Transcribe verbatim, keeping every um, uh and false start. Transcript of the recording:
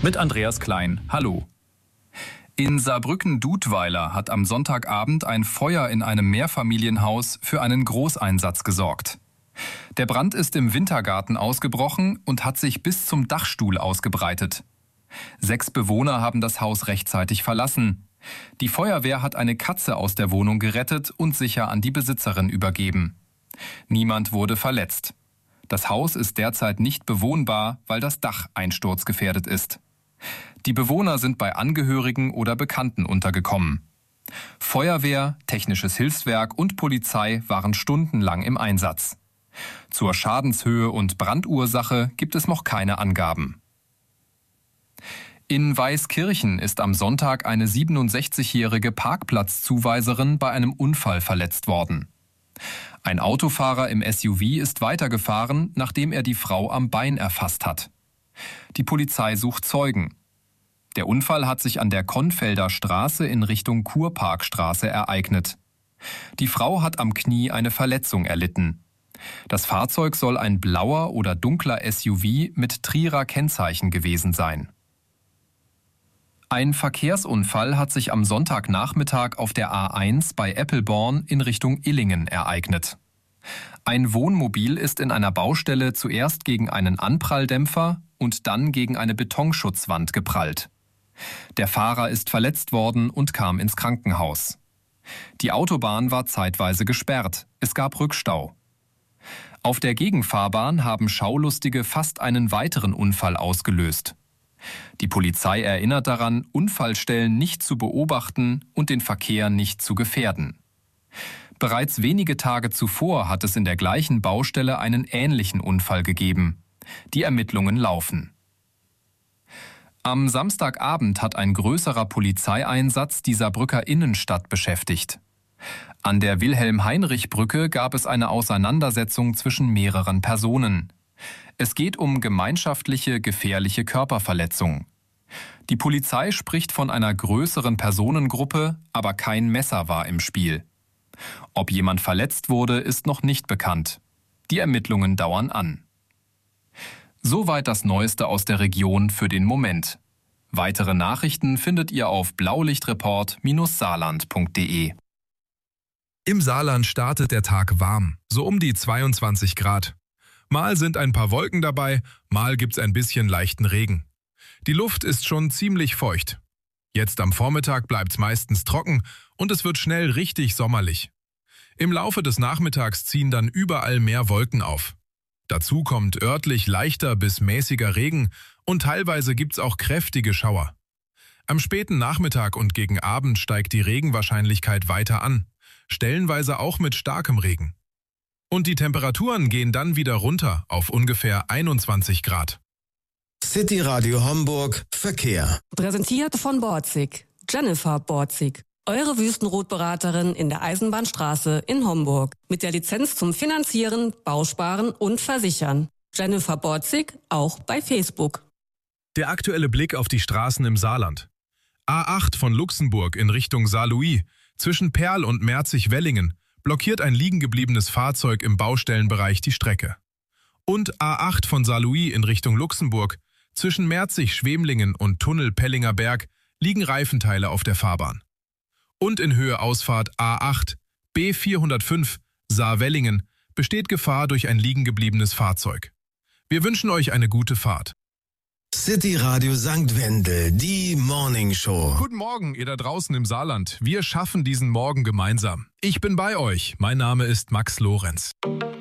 Mit Andreas Klein. Hallo. In Saarbrücken-Dudweiler hat am Sonntagabend ein Feuer in einem Mehrfamilienhaus für einen Großeinsatz gesorgt. Der Brand ist im Wintergarten ausgebrochen und hat sich bis zum Dachstuhl ausgebreitet. Sechs Bewohner haben das Haus rechtzeitig verlassen. Die Feuerwehr hat eine Katze aus der Wohnung gerettet und sicher an die Besitzerin übergeben. Niemand wurde verletzt. Das Haus ist derzeit nicht bewohnbar, weil das Dach einsturzgefährdet ist. Die Bewohner sind bei Angehörigen oder Bekannten untergekommen. Feuerwehr, Technisches Hilfswerk und Polizei waren stundenlang im Einsatz. Zur Schadenshöhe und Brandursache gibt es noch keine Angaben. In Weißkirchen ist am Sonntag eine siebenundsechzigjährige Parkplatzzuweiserin bei einem Unfall verletzt worden. Ein Autofahrer im S U V ist weitergefahren, nachdem er die Frau am Bein erfasst hat. Die Polizei sucht Zeugen. Der Unfall hat sich an der Konfelder Straße in Richtung Kurparkstraße ereignet. Die Frau hat am Knie eine Verletzung erlitten. Das Fahrzeug soll ein blauer oder dunkler S U V mit Trierer Kennzeichen gewesen sein. Ein Verkehrsunfall hat sich am Sonntagnachmittag auf der A eins bei Eppelborn in Richtung Illingen ereignet. Ein Wohnmobil ist in einer Baustelle zuerst gegen einen Anpralldämpfer und dann gegen eine Betonschutzwand geprallt. Der Fahrer ist verletzt worden und kam ins Krankenhaus. Die Autobahn war zeitweise gesperrt, es gab Rückstau. Auf der Gegenfahrbahn haben Schaulustige fast einen weiteren Unfall ausgelöst. Die Polizei erinnert daran, Unfallstellen nicht zu beobachten und den Verkehr nicht zu gefährden. Bereits wenige Tage zuvor hat es in der gleichen Baustelle einen ähnlichen Unfall gegeben. Die Ermittlungen laufen. Am Samstagabend hat ein größerer Polizeieinsatz die Saarbrücker Innenstadt beschäftigt. An der Wilhelm-Heinrich-Brücke gab es eine Auseinandersetzung zwischen mehreren Personen. Es geht um gemeinschaftliche, gefährliche Körperverletzung. Die Polizei spricht von einer größeren Personengruppe, aber kein Messer war im Spiel. Ob jemand verletzt wurde, ist noch nicht bekannt. Die Ermittlungen dauern an. Soweit das Neueste aus der Region für den Moment. Weitere Nachrichten findet ihr auf blaulichtreport Bindestrich saarland punkt de. Im Saarland startet der Tag warm, so um die zweiundzwanzig Grad. Mal sind ein paar Wolken dabei, mal gibt's ein bisschen leichten Regen. Die Luft ist schon ziemlich feucht. Jetzt am Vormittag bleibt's meistens trocken und es wird schnell richtig sommerlich. Im Laufe des Nachmittags ziehen dann überall mehr Wolken auf. Dazu kommt örtlich leichter bis mäßiger Regen und teilweise gibt's auch kräftige Schauer. Am späten Nachmittag und gegen Abend steigt die Regenwahrscheinlichkeit weiter an, stellenweise auch mit starkem Regen. Und die Temperaturen gehen dann wieder runter auf ungefähr einundzwanzig Grad. City Radio Homburg Verkehr. Präsentiert von Borzig. Jennifer Borzig. Eure Wüstenrotberaterin in der Eisenbahnstraße in Homburg. Mit der Lizenz zum Finanzieren, Bausparen und Versichern. Jennifer Borzig auch bei Facebook. Der aktuelle Blick auf die Straßen im Saarland. A acht von Luxemburg in Richtung Saarlouis zwischen Perl und Merzig-Wellingen blockiert ein liegengebliebenes Fahrzeug im Baustellenbereich die Strecke. Und A acht von Saarlouis in Richtung Luxemburg zwischen Merzig-Schwemlingen und Tunnel Pellinger Berg liegen Reifenteile auf der Fahrbahn. Und in Höhe Ausfahrt A acht B vierhundertfünf Saar-Wellingen besteht Gefahr durch ein liegengebliebenes Fahrzeug. Wir wünschen euch eine gute Fahrt. City Radio Sankt Wendel, die Morning Show. Guten Morgen, ihr da draußen im Saarland. Wir schaffen diesen Morgen gemeinsam. Ich bin bei euch. Mein Name ist Max Lorenz.